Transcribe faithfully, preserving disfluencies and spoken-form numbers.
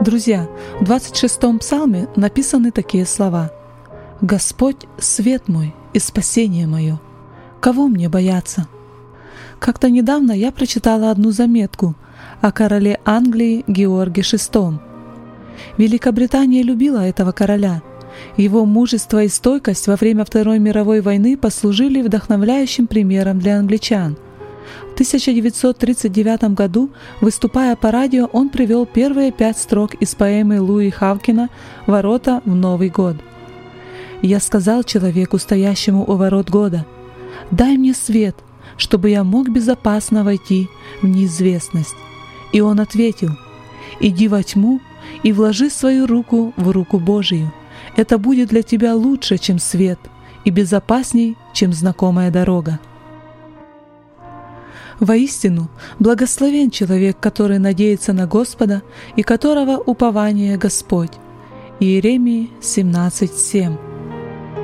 Друзья, в двадцать шестом псалме написаны такие слова: «Господь — свет мой и спасение мое. Кого мне бояться?» Как-то недавно я прочитала одну заметку о короле Англии Георге шестом. Великобритания любила этого короля. Его мужество и стойкость во время Второй мировой войны послужили вдохновляющим примером для англичан. В тысяча девятьсот тридцать девятом году, выступая по радио, он привел первые пять строк из поэмы Луи Хавкина «Ворота в Новый год». «Я сказал человеку, стоящему у ворот года: дай мне свет, чтобы я мог безопасно войти в неизвестность. И он ответил: иди во тьму и вложи свою руку в руку Божию. Это будет для тебя лучше, чем свет, и безопасней, чем знакомая дорога». Воистину, благословен человек, который надеется на Господа и которого упование Господь. Иеремии семнадцать семь.